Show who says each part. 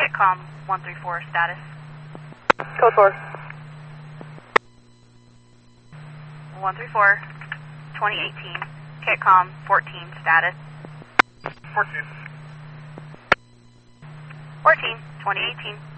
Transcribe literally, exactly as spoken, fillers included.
Speaker 1: Kitcom one three four status.
Speaker 2: Code four.
Speaker 1: one three four, twenty eighteen, Kitcom fourteen status.
Speaker 3: fourteen.
Speaker 1: fourteen, twenty eighteen.